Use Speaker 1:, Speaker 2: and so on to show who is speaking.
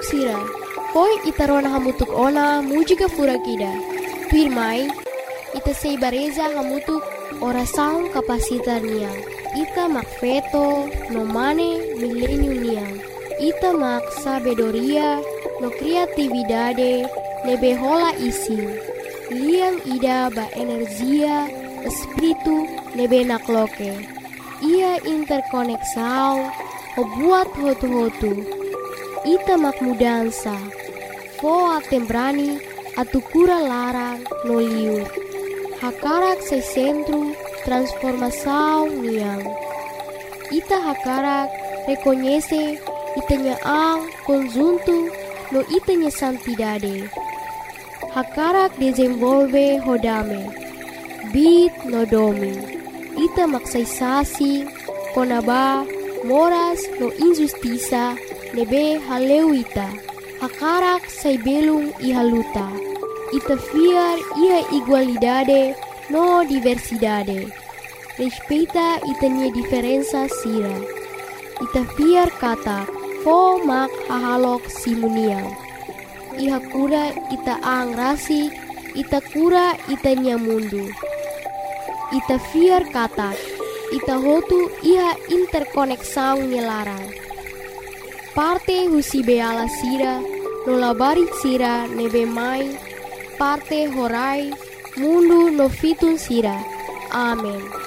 Speaker 1: hamutuk sira. Poi ita rona hamutuk ona mujika fura kida. Pirmai, ita sei bareza hamutuk orasaun kapasitar niang. Ita mak feto no mane milenium niang. Ita mak sabedoria no kreatividade nebe hola isi. Liang ida ba energia espiritu nebe nakloke. Ia interkoneksau ho buat hotu-hotu. Ita mak mudansa. Fo atembrani atukura larang no liur. Hakarak se centro transformação niang. Ita hakarak reconhece itanya ang conjunto no itanya santidade. Hakarak desenvolve hodame. Bit no domi. Ita maksaisasi konaba moras no injustiça nebe haleu ita. Hakarak sai belung ihaluta. Ita fiar ia igualdade no diversidade. Respeita itanya diferença sira. Ita fiar kata fo mak hahalok simuniang. Iha kura ita ang rasik, ita kura itanya mundu. Ita fiar kata, ita hotu iha interkoneksau nyelarang. Parte husi beala sira, no labari sira nebe mai, parte horai, mundu no fitun sira. Amen.